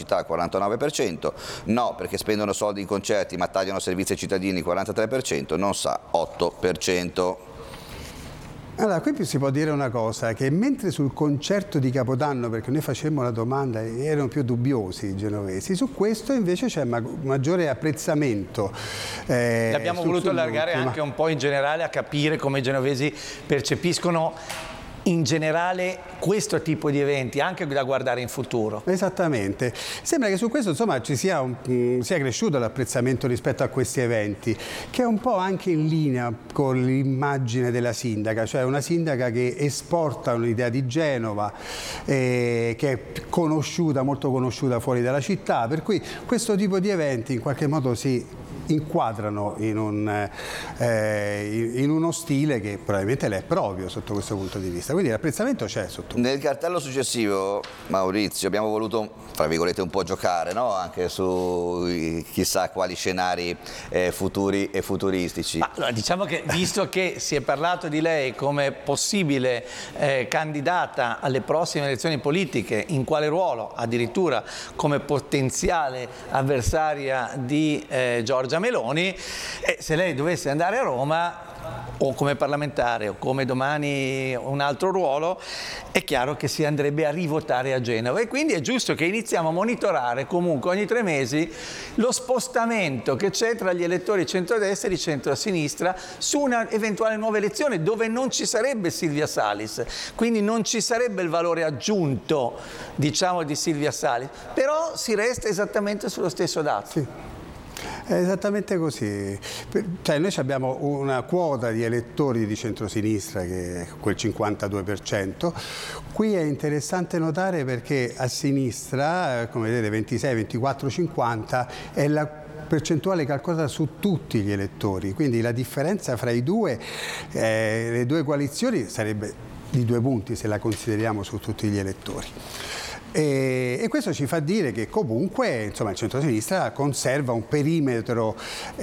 città al 49%, no perché spendono soldi in concerti ma tagliano servizi ai cittadini 43%, non sa 8%. Allora, qui si può dire una cosa, che mentre sul concerto di Capodanno, perché noi facemmo la domanda, erano più dubbiosi i genovesi, su questo invece c'è maggiore apprezzamento. L'abbiamo voluto allargare anche un po' in generale a capire come i genovesi percepiscono in generale questo tipo di eventi, anche da guardare in futuro. Esattamente. Sembra che su questo insomma ci sia cresciuto l'apprezzamento rispetto a questi eventi, che è un po' anche in linea con l'immagine della sindaca, cioè una sindaca che esporta un'idea di Genova, che è conosciuta, molto conosciuta fuori dalla città, per cui questo tipo di eventi in qualche modo si inquadrano in uno stile che probabilmente le è proprio sotto questo punto di vista, quindi l'apprezzamento c'è sotto. Nel cartello successivo, Maurizio, abbiamo voluto, tra virgolette, un po' giocare, no? Anche su chissà quali scenari futuri e futuristici. Ma, allora, diciamo che visto che si è parlato di lei come possibile candidata alle prossime elezioni politiche, in quale ruolo? Addirittura come potenziale avversaria di Giorgia Meloni, e se lei dovesse andare a Roma o come parlamentare o come domani un altro ruolo, è chiaro che si andrebbe a rivotare a Genova, e quindi è giusto che iniziamo a monitorare comunque ogni 3 mesi lo spostamento che c'è tra gli elettori centrodestra e di centrosinistra su una eventuale nuova elezione dove non ci sarebbe Silvia Salis, quindi non ci sarebbe il valore aggiunto, diciamo, di Silvia Salis, però si resta esattamente sullo stesso dato. Sì. È esattamente così, cioè noi abbiamo una quota di elettori di centrosinistra che è quel 52%, qui è interessante notare perché a sinistra, come vedete 26, 24, 50 è la percentuale calcolata su tutti gli elettori, quindi la differenza fra le due coalizioni sarebbe di 2 punti se la consideriamo su tutti gli elettori. E questo ci fa dire che comunque insomma, il centro-sinistra conserva un perimetro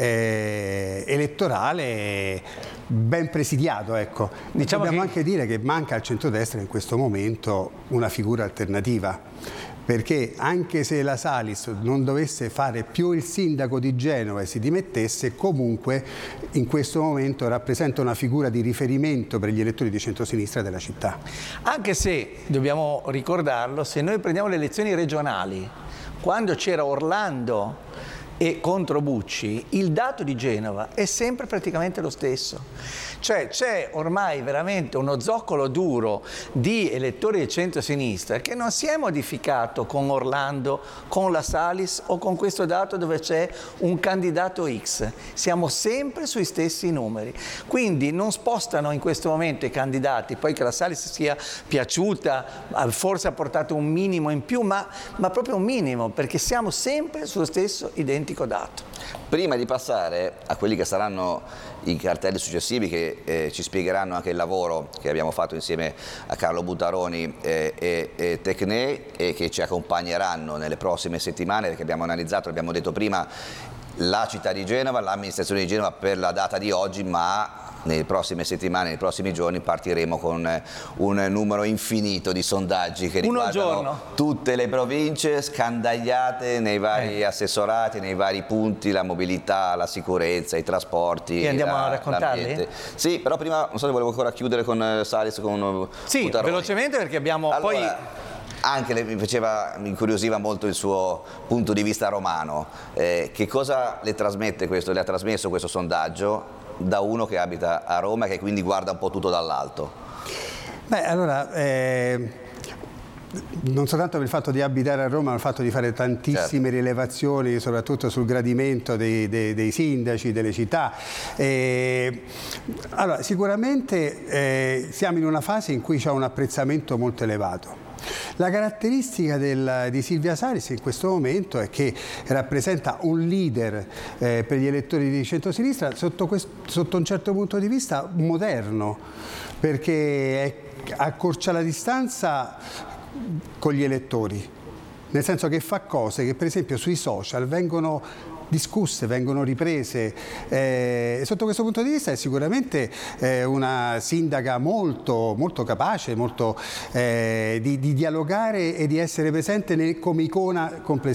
elettorale ben presidiato. Ecco. Diciamo Dobbiamo anche dire che manca al centrodestra in questo momento una figura alternativa, perché anche se la Salis non dovesse fare più il sindaco di Genova e si dimettesse, comunque in questo momento rappresenta una figura di riferimento per gli elettori di centrosinistra della città. Anche se, dobbiamo ricordarlo, se noi prendiamo le elezioni regionali, quando c'era Orlando e contro Bucci, il dato di Genova è sempre praticamente lo stesso. Cioè c'è ormai veramente uno zoccolo duro di elettori di centro-sinistra che non si è modificato con Orlando, con la Salis o con questo dato dove c'è un candidato X. Siamo sempre sui stessi numeri. Quindi non spostano in questo momento i candidati, poi che la Salis sia piaciuta, forse ha portato un minimo in più, ma proprio un minimo, perché siamo sempre sullo stesso identico dato. Prima di passare a quelli che saranno i cartelli successivi che ci spiegheranno anche il lavoro che abbiamo fatto insieme a Carlo Buttaroni e Tecne e che ci accompagneranno nelle prossime settimane, perché abbiamo analizzato, l'abbiamo detto prima, la città di Genova, l'amministrazione di Genova per la data di oggi, ma nelle prossime settimane, nei prossimi giorni partiremo con un numero infinito di sondaggi che riguardano tutte le province scandagliate nei vari assessorati, nei vari punti, la mobilità, la sicurezza, i trasporti. E andiamo a raccontarli? Sì, però prima non so se volevo ancora chiudere con Salis, con sì, Buttaroni. Velocemente perché abbiamo poi... Anche mi incuriosiva molto il suo punto di vista romano. Che cosa le trasmette questo? Le ha trasmesso questo sondaggio da uno che abita a Roma e che quindi guarda un po' tutto dall'alto? Beh, allora, non soltanto per il fatto di abitare a Roma, ma il fatto di fare tantissime rilevazioni, soprattutto sul gradimento dei sindaci, delle città. Allora, sicuramente siamo in una fase in cui c'è un apprezzamento molto elevato. La caratteristica di Silvia Salis in questo momento è che rappresenta un leader per gli elettori di centrosinistra sotto un certo punto di vista moderno, perché accorcia la distanza con gli elettori, nel senso che fa cose che per esempio sui social vengono discusse, vengono riprese, e sotto questo punto di vista è sicuramente una sindaca molto, molto capace, molto, di dialogare e di essere presente come icona complessiva.